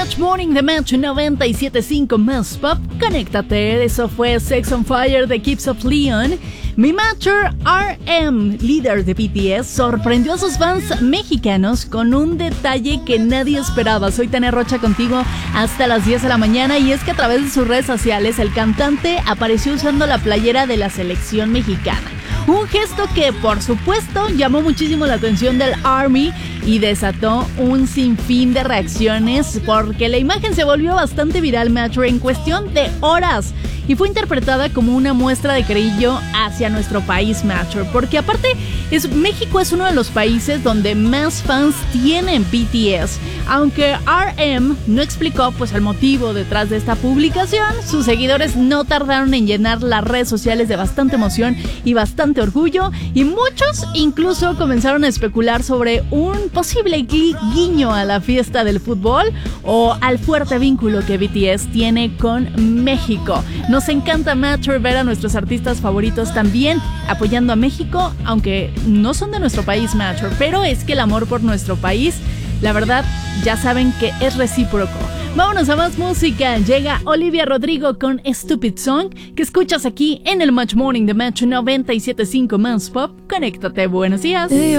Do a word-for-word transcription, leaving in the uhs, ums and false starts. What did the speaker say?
Match Morning de Match noventa y siete punto cinco Más Pop. Conéctate, eso fue Sex on Fire de Keeps of Leon. Mi matcher R M, líder de B T S, sorprendió a sus fans mexicanos con un detalle que nadie esperaba. Soy Tania Rocha contigo hasta las diez de la mañana, y es que a través de sus redes sociales el cantante apareció usando la playera de la selección mexicana. Un gesto que, por supuesto, llamó muchísimo la atención del ARMY y desató un sinfín de reacciones, porque la imagen se volvió bastante viral, Matcher, en cuestión de horas, y fue interpretada como una muestra de cariño hacia nuestro país, Matcher, porque aparte es, México es uno de los países donde más fans tienen B T S. Aunque R M no explicó pues el motivo detrás de esta publicación, sus seguidores no tardaron en llenar las redes sociales de bastante emoción y bastante orgullo, y muchos incluso comenzaron a especular sobre un posible gui- guiño a la fiesta del fútbol o al fuerte vínculo que B T S tiene con México. Nos encanta, Matcher, ver a nuestros artistas favoritos también apoyando a México, aunque no son de nuestro país, Matcher, pero es que el amor por nuestro país, la verdad, ya saben que es recíproco. Vámonos a más música. Llega Olivia Rodrigo con Stupid Song, que escuchas aquí en el Match Morning de Match noventa y siete punto cinco Más Pop. Conéctate, buenos días.